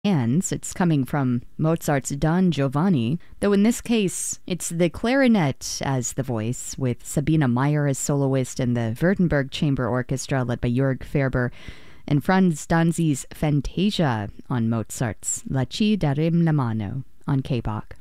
hands. It's coming from Mozart's Don Giovanni, though in this case, it's the clarinet as the voice, with Sabine Meyer as soloist and the Württemberg Chamber Orchestra led by Jörg Ferber, and Franz Danzi's Fantasia on Mozart's La Ci darem la mano on K-Bach.